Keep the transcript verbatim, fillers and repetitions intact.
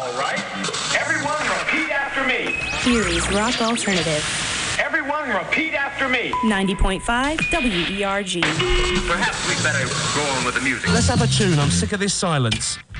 All right. Everyone repeat after me. Erie's Rock Alternative. Everyone repeat after me. ninety point five W E R G. Perhaps we'd better go on with the music. Let's have a tune. I'm sick of this silence.